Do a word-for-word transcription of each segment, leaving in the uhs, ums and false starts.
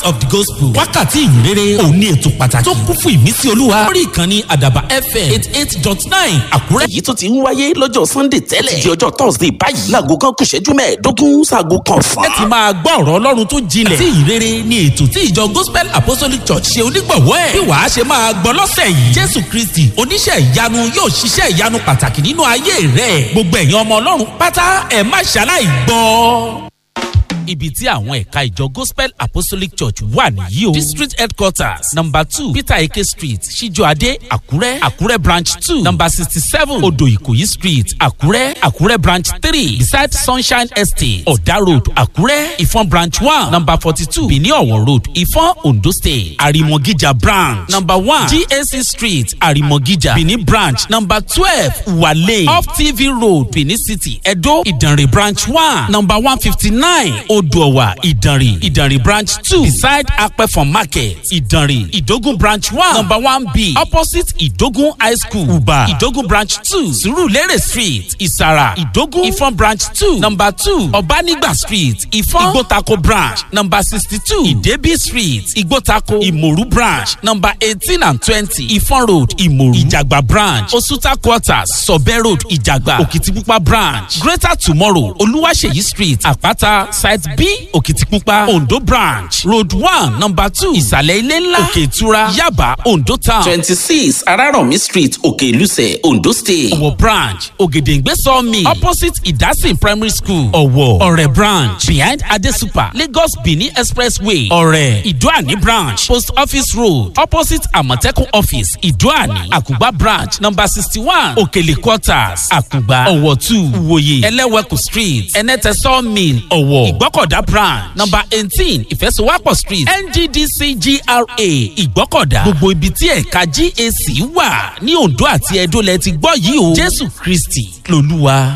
of the gospel. wákàtí ìyìnrere òun ní ètò pàtàkì tó kún fún ìmísí olúwa lórí ìkànnì àdàbà f m eight eight dot nine àkúrẹ́. èyí tó ti ń wáyé lọ́jọ́ sunday tẹ́lẹ̀ di ọjọ́ thursday báyìí láago kan kù ṣẹ́jú mẹ́ẹ̀ẹ́dógún sáago kan fún. ẹ ti máa gbọ́ ọ̀rọ̀ ọlọ́run tó jinlẹ̀ àti ìyìnrere ní ètò tí ìjọ gospel apostolic church ṣe onígbọ̀wọ́ ẹ̀. bí wàá ṣe máa gbọ́ lọ́sẹ̀ yìí jésù kristi oníṣẹ́ ìyanu yóò ṣiṣẹ́ ìyanu pàtàkì nínú ayé rẹ̀. gbogbo ẹ̀yin ọmọ ọlọ́run pátá ẹ̀ má ṣaláì gbọ́. ibi tí àwọn ẹ̀ka ìjọ gospel apostolic church wà nìyí o. district headquarters number two peter eke street ṣíjọ́adé àkúrẹ́ àkúrẹ́ branch two number sixty seven odò ìkòyí street àkúrẹ́ àkúrẹ́ branch three beside sunshine estate ọ̀dà road àkúrẹ́ ìfọ̀n branch one number forty two benin ọ̀wọ̀ road ìfọ̀n ondo state àrìmọ̀gíjà branch number one G A C street àrìmọ̀gíjà benin branch number twelve wale off T V road benin city edo ìdànrè branch one number one fifty nine Odowa Ìdànrè Ìdànrè branch two beside Apẹ̀fọ̀n market Ìdànrè Ìdógún branch one number one B opposite Ìdógún high school Uba Ìdógún branch two Surulere street Ìsàrà Ìdógún Ìfọ̀n branch two number two Ọ̀bánigba street Ìfọ̀n Ìgbótako branch number sixty two Ìdẹ́bí street Ìgbótako Ìmòrú branch number eighteen and twenty Ìfọ̀n road Ìmòrú Ìjàgbá branch Osuta quarters Sọ̀bẹ́ road Ìjàgbá Òkìtìpupa branch Greater Tomorrow Olúwaṣèyí street Àpáta site B Òkìtìpupa Ondo branch road one number two Ìsàlẹ̀ ilé ńlá Òkè Ìtura Yaba Ondo town twenty six Arárọ̀mí street Òkè Ìlúsẹ̀ Ondo state. Ọ̀wọ̀ branch Ògèdèngbé sawmill opposite Ìdásìn primary school Ọ̀wọ̀ Ọ̀rẹ́ branch behind Adesupa Lagos Benin expressway Ọ̀rẹ́ Ìdúàní branch post office road opposite Àmọ̀tẹ́kùn office Ìdúàní Àkùgbá branch number sixty one Òkèlè quarters Àkùgbá Ọ̀wọ̀ two Ìwòye Ẹlẹ́wẹ̀kù street Ẹnẹ́tẹ̀ sawmill Ọ̀wọ̀ Ìgbọ́kọ̀dá branch number eighteen Ìfẹ́sowápọ̀ street N G D C G R A Ìgbọ́kọ̀dá. gbogbo ibi tí ẹ̀ka G A C wà ní Ondo àti Edo lẹ ti gbọ́ yìí o. Jésù Kristi lolúwa.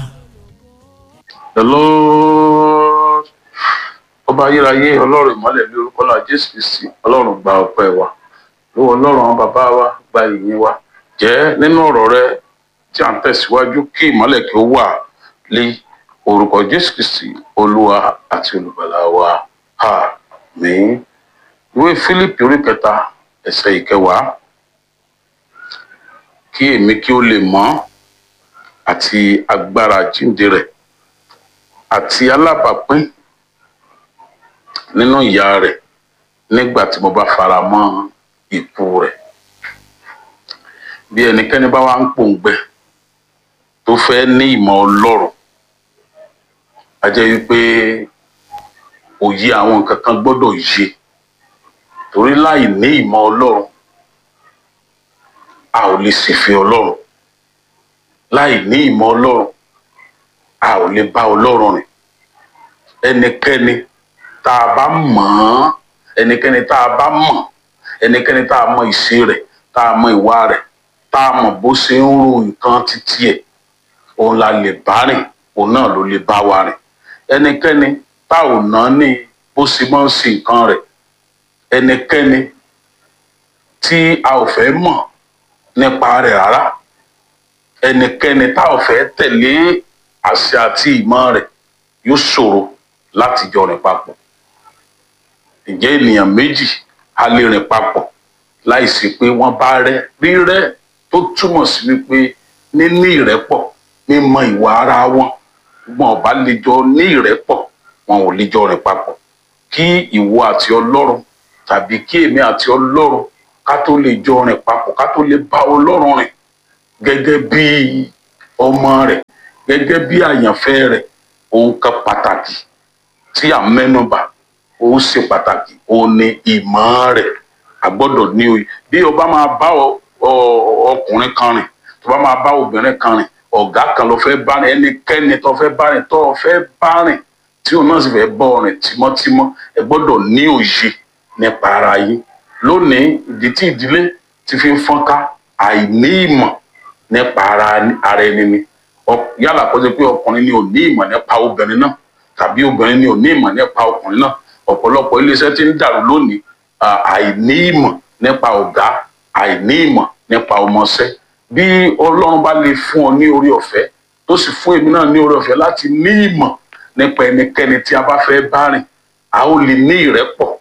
The Lord ọba ayérayé ọlọ́run ìmọ́lẹ̀ ní orúkọ náà Jésù Kristi ọlọ́run gba ọpẹ́ wa lọ́wọ́ ọlọ́run àwọn bàbá wa gba ìyìn wa jẹ́ nínú ọ̀rọ̀ rẹ tí à ń tẹ̀síwájú kí ìmọ́lẹ̀ kí ó wà lé orúkọ Jésù Kristi olúwa àti olùgbàlà wa àmín. ìwé Fílípì orí kẹta ẹsẹ̀ ìkẹwàá kí èmi kí ó lè mọ̀ àti agbára jíǹde rẹ̀ àti alábàápín nínú ìyà rẹ̀ nígbà tí mo bá fara mọ́ ikú rẹ̀. bí ẹnikẹ́ni bá wá ń pòǹgbẹ tó fẹ́ ní ìmọ̀ Ọlọ́run a jẹ́ wípé òye àwọn nǹkan kan gbọ́dọ̀ yé torí láì ní ìmọ̀ Ọlọ́run a ò lè ṣèfẹ́ Ọlọ́run láì ní ìmọ̀ Ọlọ́run a ò lè bá Ọlọ́run rìn. ẹnikẹ́ni tá a bá mọ̀ ọ́n ẹnikẹ́ni tá a bá mọ̀ ẹnikẹ́ni tá a mọ̀ ìṣe rẹ̀ tá a mọ̀ ìwà rẹ̀ tá a mọ̀ bó ṣe ń ro nǹkan títí ẹ̀ òun la lè bá rìn òun náà ló lè bá wa rìn. ẹnikẹ́ni tá ò ná ní bó ṣe máa ń ṣe nǹkan rẹ̀ ẹnikẹ́ni tí a ò fẹ́ mọ̀ nípa rẹ̀ rárá ẹnikẹ́ni tá ò fẹ́ tẹ̀lé àṣẹ àti ìmọ̀ rẹ̀ yóò ṣòro láti jọ rìn papọ̀. ǹjẹ́ ènìyàn méjì a lè rìn papọ̀ láìsí pé wọ́n bá rẹ́ rírẹ́ tó túmọ̀ sí wípé níní ìrẹ́pọ̀ mímọ̀ ìwà ara wọn wọn ò bá lè jọ ní ìrẹ́pọ̀ wọn ò lè jọ rìn papọ̀. kí ìwọ àti Ọlọ́run tàbí kí èmi àti Ọlọ́run ká tó lè jọ rìn papọ̀ ká tó lè bá Ọlọ́run rìn gẹ́gẹ́ bí ọmọ rẹ̀ gẹ́gẹ́ bí àyànfẹ́ rẹ̀ ohun kan pàtàkì tí à ń mẹ́nubà ó ṣe pàtàkì ó ní ìmọ̀ rẹ̀ a gbọ́dọ̀ ní òye. bí o bá máa bá ọkùnrin kan rìn tó bá máa bá obìnrin kan rìn ọ̀gá kan ló fẹ́ bá rìn ẹnikẹ́ni tó fẹ́ bá rìn tó fẹ́ bá rìn tí òun náà sì fẹ́ bọ́ rìn tímọ́tímọ́ ẹ gbọ́dọ̀ ní òye nípa ara yín. lónìí ìdí tí ìdílé ti fi ń fọ́nká àìní ìmọ̀ nípa ara ẹni ni. yálà kó jẹ́ pé ọkùnrin ni ò ní ìmọ̀ nípa obìnrin náà tàbí obìnrin ni ò ní ìmọ̀ nípa ọkùnrin náà. ọ̀pọ̀lọpọ̀ iléeṣẹ́ tí ń dàrú lónìí àìní ìmọ̀ nípa ọ̀gá àìní ìmọ̀ nípa ọmọọṣẹ́. bí Ọlọ́run bá lè fún ọ ní orí ọ̀fẹ́ tó sì fún èmi náà ní orí ọ̀fẹ́ láti ní ìmọ̀ nípa ẹnikẹ́ni tí a bá fẹ́ bá rìn a ó lè ní ìrẹ́pọ̀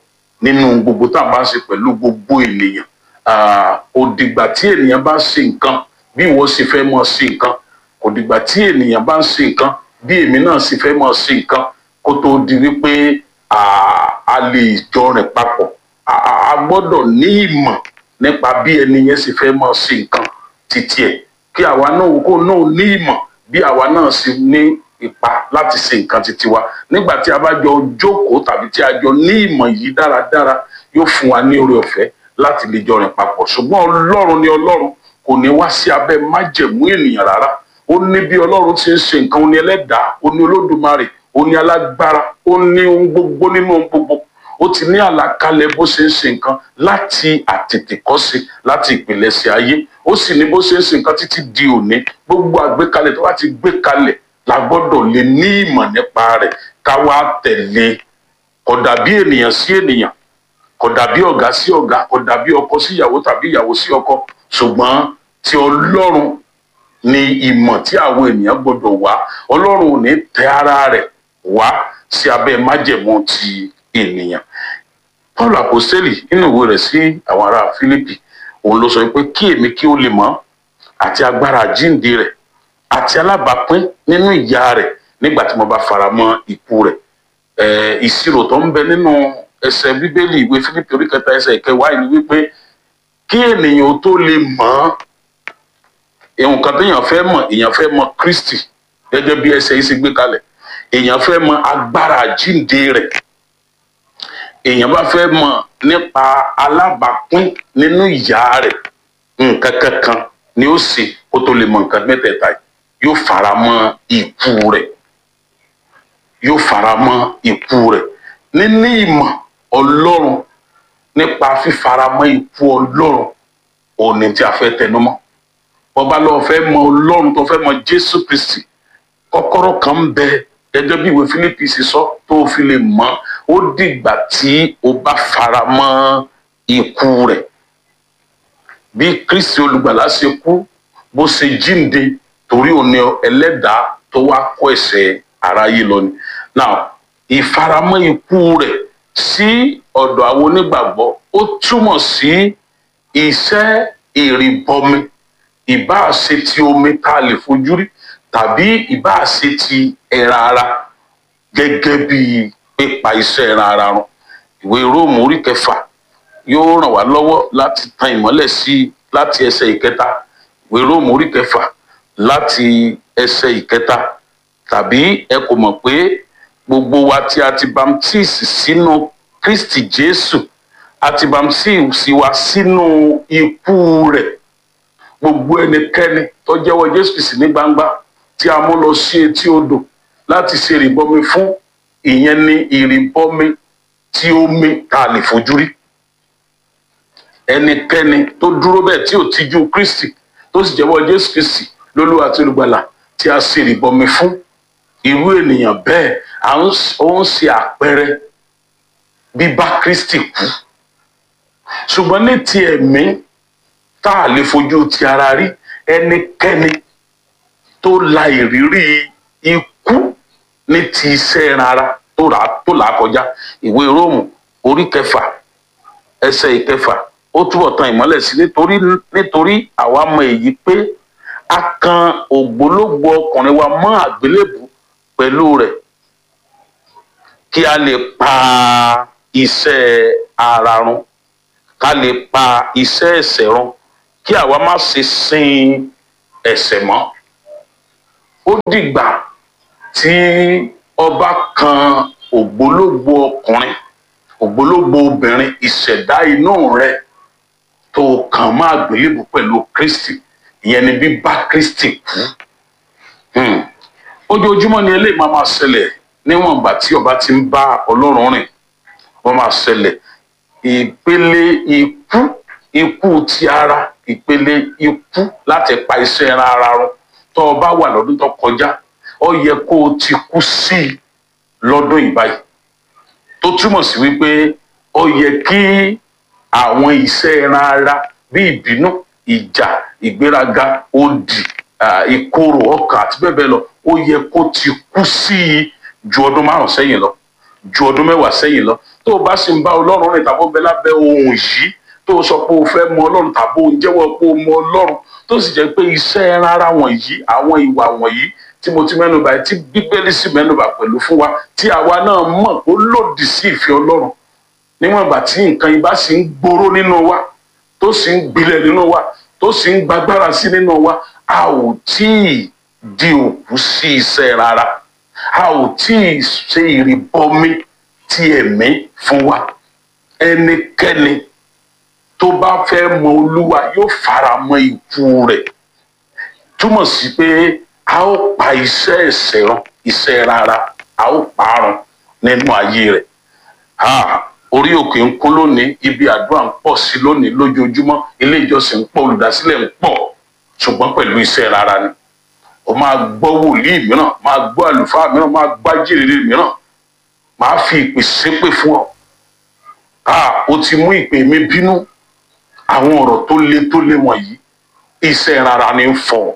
nínú gbogbo tá a bá ń ṣe pẹ̀lú gbogbo ènìyàn. Kò dìgbà tí ènìyàn bá ṣe nǹkan bí ìwọ sì fẹ́ mọ̀ ṣe nǹkan, kò dìgbà tí ènìyàn bá ń ṣe nǹkan bí èmi náà sì fẹ́ mọ̀ ṣe nǹkan kó tó di wípé a lè jọ rìn papọ̀. A gbọ́dọ̀ ní ìmọ̀ nípa bí ẹni yẹn sì fẹ́ mọ̀ ṣe nǹkan títí ẹ̀, kí àwa náà kó náà ní ìmọ̀ bí àwa náà sì ní ipa láti ṣe nǹkan títí wa. Nígbà tí a bá jọ jókòó tàbí tí a jọ ní ìmọ̀ yìí dáradára, yóò fún wa ní oore ọ̀fẹ́ láti lè jọ rìn papọ̀. Ṣùgbọ́n Ọlọ́run ni Ọlọ́run, kò ní wá sí abẹ́ májẹ̀mú ènìyàn rárá. Ó ní bí Ọlọ́run ti ń ṣe nǹkan, ó ní ẹlẹ́dàá, ó ní Olódùmarè, ó ní alágbára, ó ní ohun gbogbo nínú ohun gbogbo. Ó ti ní àlàkalẹ̀ bó ṣe ń ṣe nǹkan láti àtètèkọ́ṣe, láti ìpilẹ̀ṣẹ̀ ayé. Ó sì ní bó ṣe ń ṣe nǹkan títí di òní. Gbogbo àgbékalẹ̀ tó bá ti gbé kalẹ̀ la gbọ́dọ̀ lè ní ìmọ̀ nípa rẹ̀ ká wá tẹ̀lé. Kò dàbí ènìyàn sí ènìyàn, kò dàbí ọ̀gá sí ọ̀gá, kò dàbí ọkọ sí ìyàwó tàbí ìyàwó sí ọkọ. Ṣùgbọ́n ti Ọlọ́run ni ìmọ̀ tí àwọn ènìyàn gbọ́dọ̀ wá. Ọlọ́run ò ní tẹ ara rẹ̀ wá sí abẹ́ májẹ̀mú ti ènìyàn. Paul Aposteli nínú ìwé rẹ̀ sí àwọn ará Fílípì, òun ló sọ pé kí èmi kí ó lè mọ̀ àti agbára àjíǹde rẹ̀ àti alábàápín nínú ìyà rẹ̀ nígbà tí mo bá fara mọ́ ikú rẹ̀. Ìṣirò tó ń bẹ nínú ẹsẹ̀ Bíbélì ìwé Fílípì orí kẹta ẹsẹ̀ ìkẹwàá ni wípé kí ènìyàn tó lè mọ̀ nǹkan téèyàn fẹ́ mọ̀, èèyàn fẹ́ mọ̀ Kristi gẹ́gẹ́ bí ẹsẹ̀ yìí ṣe gbé kalẹ̀. Èèyàn fẹ́ mọ̀ agbára àjíǹde rẹ̀. Èèyàn bá fẹ́ mọ̀ nípa alábàápín nínú ìyà rẹ̀. Nǹkan kankan ni ó ṣe kó tó lè mọ̀ nǹkan mẹ́tẹ̀ẹ̀ta yìí. Yóò fara mọ́ ikú rẹ̀. Yóò fara mọ́ ikú rẹ̀. Níní ìmọ̀ Ọlọ́run nípa fífara mọ́ ikú Ọlọ́run, òun ni tí a fẹ́ tẹnu mọ́. Bọ́ba lọ fẹ́ mọ̀ Ọlọ́run tó fẹ́ mọ̀ Jésù Kristi, kọ́kọ́rọ́ kan ń bẹ gẹ́gẹ́ bí ìwé Fílípì sì sọ tó fi lè mọ̀. Ó dìgbà tí o bá fara mọ́ ikú rẹ̀. Bí Kristi olùgbàlà ṣe kú, bó ṣe jíǹde, torí òun ni ẹlẹ́dàá tó wá kó ẹ̀ṣẹ̀ aráyé lọ ni. Now, ìfaramọ́ ikú rẹ̀ sí ọ̀dọ̀ àwọn onígbàgbọ́ ó túmọ̀ sí iṣẹ́ ìrìbọmi, ìbáà ṣe ti omi tá a lè fojú rí tàbí ìbáà ṣe ti ẹran ara, gẹ́gẹ́ bí pípa iṣẹ́ ẹran ara run. Ìwé Róòmù orí kẹfà yóò ràn wá lọ́wọ́ láti tan ìmọ́lẹ̀ sí láti ẹsẹ̀ ìkẹta. Ìwé Róòmù orí kẹfà láti ẹsẹ̀ ìkẹta. Tàbí ẹ kò mọ̀ pé gbogbo wa tí a ti bamtíìsì sínú Kristi Jésù, a ti bamtíìsì wa sínú ikú rẹ̀. Gbogbo ẹnikẹ́ni tó jẹ́wọ́ Jésù Kristi ní gbangba tí a mú lọ sí etí odò láti ṣe ìrìbọmi fún, ìyẹn ni ìrìbọmi tí omi tá a lè fojú rí. Ẹnikẹ́ni tó dúró bẹ́ẹ̀ tí ò tijú Kristi tó sì jẹ́wọ́ Jésù Kristi lólúwa àti olùgbàlà tí a ṣe ìrìbọmi fún, irú ènìyàn bẹ́ẹ̀ ó ń ṣe àpẹẹrẹ bíbá Kristi kú. Ṣùgbọ́n ní ti ẹ̀mí tá a lè fojú ti ara rí, ẹnikẹ́ni tó la ìrírí ikú ní ti iṣẹ́ ẹran ara tó rà tó là á kọjá. Ìwé Róòmù orí kẹfà ẹsẹ̀ ìkẹfà ó túbọ̀ tan ìmọ́lẹ̀ sí nítorí nítorí àwa mọ̀ èyí pé a kan ògbólógbò ọkùnrin wa mọ́ àgbélébù pẹ̀lú rẹ̀ kí a lè pa iṣẹ́ ara run, ká lè pa iṣẹ́ ẹ̀ṣẹ̀ run, kí àwa má ṣe sin ẹ̀ṣẹ̀ mọ́. Ó dìgbà tí ọba kan ògbólógbò ọkùnrin, ògbólógbò obìnrin, ìṣẹ̀dá inú rẹ̀ tó kàn má àgbélébù pẹ̀lú Kristi, ìyẹn ni bíbá Kristi kú. Hmm. Ojoojúmọ́ ni eléyìí máa máa ṣẹlẹ̀ níwọ̀n ìgbà tí ọba ti ń bá Ọlọ́run rìn. Wọ́n máa ṣẹlẹ̀ ìpele ikú, ikú ti ara, ìpele ikú láti pa iṣẹ́ ẹran ara run. Tó o bá wà lọ́dún tó kọjá, ó yẹ kó o ti kú sí i lọ́dún ìbáyìí. Tó túmọ̀ sí wípé ó yẹ kí àwọn iṣẹ́ ẹran ara bí ìbínú, ìjà, ìgbéraga, òdì, ìkorò ọkàn àti bẹ́ẹ̀ bẹ́ẹ̀ lọ, ó yẹ kó ti kú sí i ju ọdún márùn sẹ́yìn lọ, ju ọdún mẹ́wàá sẹ́yìn lọ, tó o bá sì ń bá ọlọ́run rìn tàbí ó bẹ lábẹ́ ohun yìí tó o sọ pé o fẹ́ mọ ọlọ́run tàbí o ń jẹ́wọ́ pé o mọ ọlọ́run tó sì jẹ́ pé iṣẹ́ rárá wọ̀nyí àwọn ìwà wọ̀nyí tí mo ti mẹ́nubà tí bíbélì sì mẹ́nubà pẹ̀lú fún wa tí àwa náà mọ̀ ó lòdì sí ìfẹ́ ọlọ́run níwọ̀n ìgbà tí nǹkan yìí bá sì ń gbòòrò nínú wa tó sì ń gbilẹ̀ nínú wa tó sì ń gbàgbára sí nínú wa a ò tí ì di òkú sí iṣẹ́ rárá a ò tí ì ṣe ìrìbọmi ti ẹ̀mí fún wa ẹnikẹ́ni tó bá fẹ́ mọ olúwa yóò fara mọ́ ikú rẹ̀ túmọ̀ sí pé a ó pa iṣẹ́ ẹ̀ṣẹ̀ run iṣẹ́ rárá a ó parun nínú ayé rẹ̀ orí òkè ń kún lónìí ibi àdúrà ń pọ̀ sí lónìí lójoojúmọ́ ilé ìjọsìn ń pọ̀ olùdásílẹ̀ ń pọ̀ ṣùgbọ́n pẹ̀lú iṣẹ́ rárá ni o máa gbọ́ wòlíì mìíràn máa gbọ́ àlùfáà mìíràn máa gbá jìrìrì mìíràn máa fi ìpè ṣépè fún ọ o ti mú ìpè mi bínú àwọn ọ̀rọ̀ tó le tó le wọ̀nyí iṣẹ́ rárá ni ń fọ̀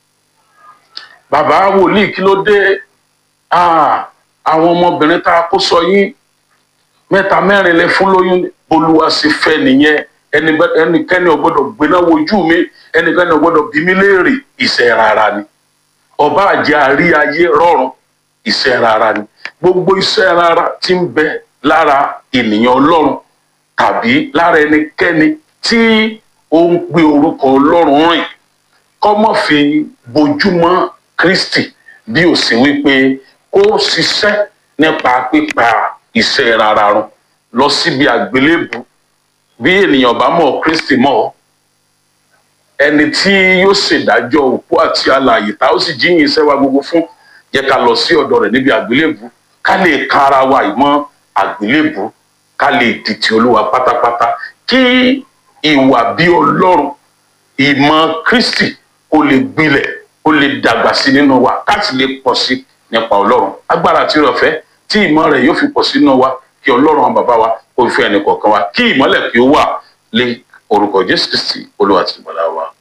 bàbá wòlíì kí ló dé àwọn ọmọbìnrin tá a kó sọ yín mẹ́ta mẹ́rin lẹ fún lóyún olúwa sì fẹ́ nìyẹn ẹnikẹ́ni ò gbọ́dọ̀ gbéná wojú mi ẹnikẹ́ni ò gbọ́dọ̀ bí mi léèrè iṣẹ́ rárá ni ọba àjẹ́ àrí ayé rọrùn iṣẹ́ rárá ni gbogbo iṣẹ́ rárá tí ń bẹ lára ènìyàn ọlọ́run tàbí lára ẹnikẹ́ni tí ó ń gbé orúkọ ọlọ́run rìn kó má fi bójúmọ́ Kristi bí ó sì wípé kó ṣiṣẹ́ nípa pípa iṣẹ́ rárá run lọ síbi àgbélébù bí ènìyàn bá mọ̀ Kristi mọ̀ ẹni tí yóò ṣèdájọ́ òkú àti alààyè tá ó sì jíyìn iṣẹ́ wa gbogbo fún jẹ́ ká lọ sí ọ̀dọ̀ rẹ̀ níbi àgbélébù ká lè kan ara wa ìmọ̀ àgbélébù ká lè di ti olúwa pátápátá kí ìwà bí ọlọ́run ìmọ̀ Kristi kó lè gbilẹ̀ kó lè dàgbà sí nínú wa ká sì lè pọ̀ sí nípa ọlọ́run agbára tí ó fẹ́ tí ìmọ̀ rẹ̀ yóò fi pọ̀ sínú wa kí ọlọ́run àwọn bàbá wa kó fi ẹnì kọ̀ọ̀kan wa kí ìmọ́lẹ̀ kí ó wà lé orúkọ Jésù Kristi olúwa àti ìgbàlà wa.